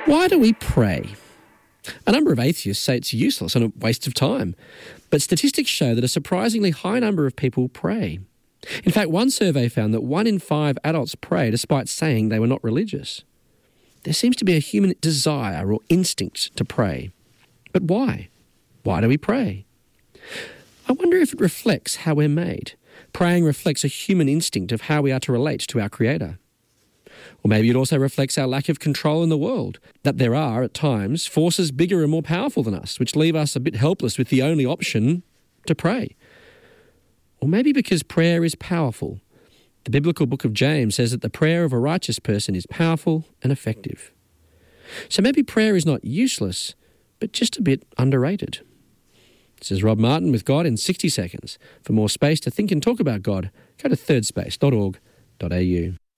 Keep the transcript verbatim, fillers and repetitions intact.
Why do we pray? A number of atheists say it's useless and a waste of time, but statistics show that a surprisingly high number of people pray. In fact, one survey found that one in five adults pray despite saying they were not religious. There seems to be a human desire or instinct to pray. But why? Why do we pray? I wonder if it reflects how we're made. Praying reflects a human instinct of how we are to relate to our Creator. Or maybe it also reflects our lack of control in the world, that there are, at times, forces bigger and more powerful than us, which leave us a bit helpless with the only option to pray. Or maybe because prayer is powerful. The biblical book of James says that the prayer of a righteous person is powerful and effective. So maybe prayer is not useless, but just a bit underrated. This is Rob Martin with God in sixty seconds. For more space to think and talk about God, go to third space dot org dot a u.